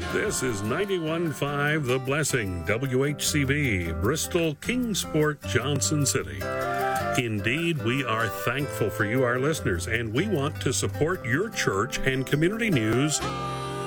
This is 91.5 The Blessing, WHCV, Bristol, Kingsport, Johnson City. Indeed, we are thankful for you, our listeners, and we want to support your church and community news